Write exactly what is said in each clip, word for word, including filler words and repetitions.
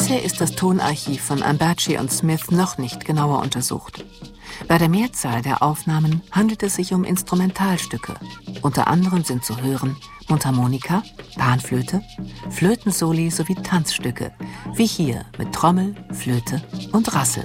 Bisher ist das Tonarchiv von Ambaci und Smith noch nicht genauer untersucht. Bei der Mehrzahl der Aufnahmen handelt es sich um Instrumentalstücke. Unter anderem sind zu hören Mundharmonika, Panflöte, Flötensoli sowie Tanzstücke, wie hier mit Trommel, Flöte und Rassel.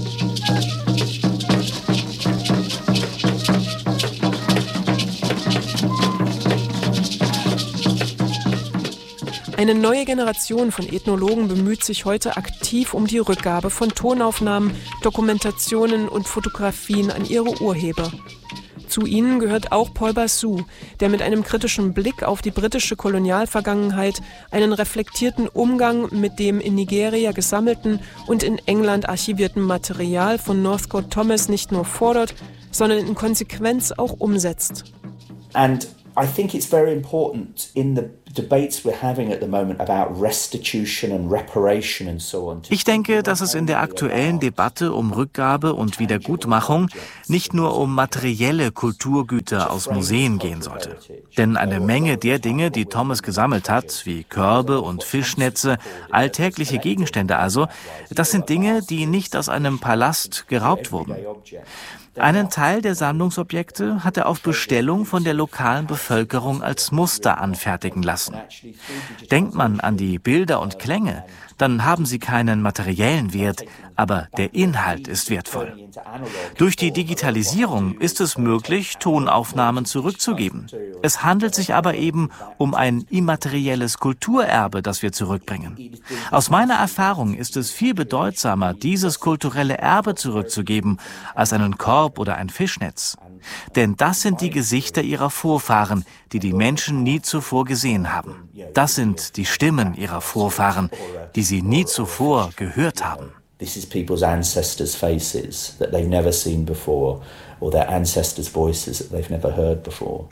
Eine neue Generation von Ethnologen bemüht sich heute aktiv um die Rückgabe von Tonaufnahmen, Dokumentationen und Fotografien an ihre Urheber. Zu ihnen gehört auch Paul Basu, der mit einem kritischen Blick auf die britische Kolonialvergangenheit einen reflektierten Umgang mit dem in Nigeria gesammelten und in England archivierten Material von Northcote Thomas nicht nur fordert, sondern in Konsequenz auch umsetzt. And I think it's very important in the debates we're having at the moment about restitution and reparation and so on. Ich denke, dass es in der aktuellen Debatte um Rückgabe und Wiedergutmachung nicht nur um materielle Kulturgüter aus Museen gehen sollte. Denn eine Menge der Dinge, die Thomas gesammelt hat, wie Körbe und Fischnetze, alltägliche Gegenstände also, das sind Dinge, die nicht aus einem Palast geraubt wurden. Einen Teil der Sammlungsobjekte hat er auf Bestellung von der lokalen Bevölkerung als Muster anfertigen lassen. Denkt man an die Bilder und Klänge, dann haben sie keinen materiellen Wert, aber der Inhalt ist wertvoll. Durch die Digitalisierung ist es möglich, Tonaufnahmen zurückzugeben. Es handelt sich aber eben um ein immaterielles Kulturerbe, das wir zurückbringen. Aus meiner Erfahrung ist es viel bedeutsamer, dieses kulturelle Erbe zurückzugeben, als einen Korb oder ein Fischnetz. Denn das sind die Gesichter ihrer Vorfahren, die die Menschen nie zuvor gesehen haben. Das sind die Stimmen ihrer Vorfahren, die sie nie zuvor gehört haben. This is people's ancestors' faces that they've never seen before, or their ancestors' voices that they've never heard before.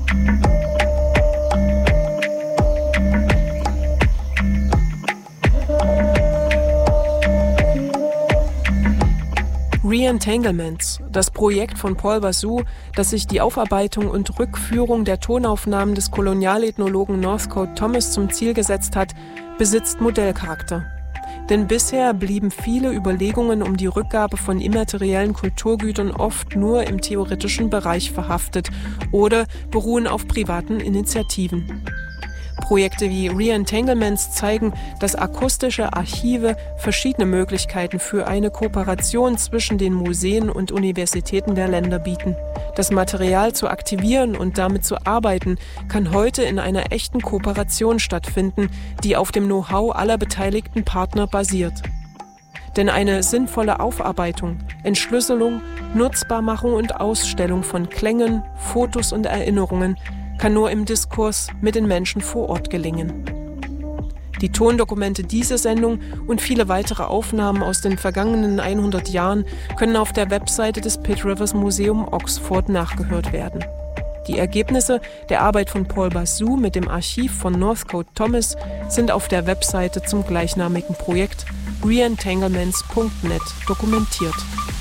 Re-Entanglements, das Projekt von Paul Basu, das sich die Aufarbeitung und Rückführung der Tonaufnahmen des Kolonialethnologen Northcote Thomas zum Ziel gesetzt hat, besitzt Modellcharakter. Denn bisher blieben viele Überlegungen um die Rückgabe von immateriellen Kulturgütern oft nur im theoretischen Bereich verhaftet oder beruhen auf privaten Initiativen. Projekte wie Re-Entanglements zeigen, dass akustische Archive verschiedene Möglichkeiten für eine Kooperation zwischen den Museen und Universitäten der Länder bieten. Das Material zu aktivieren und damit zu arbeiten, kann heute in einer echten Kooperation stattfinden, die auf dem Know-how aller beteiligten Partner basiert. Denn eine sinnvolle Aufarbeitung, Entschlüsselung, Nutzbarmachung und Ausstellung von Klängen, Fotos und Erinnerungen kann nur im Diskurs mit den Menschen vor Ort gelingen. Die Tondokumente dieser Sendung und viele weitere Aufnahmen aus den vergangenen hundert Jahren können auf der Webseite des Pitt Rivers Museum Oxford nachgehört werden. Die Ergebnisse der Arbeit von Paul Basu mit dem Archiv von Northcote Thomas sind auf der Webseite zum gleichnamigen Projekt re entanglements punkt net dokumentiert.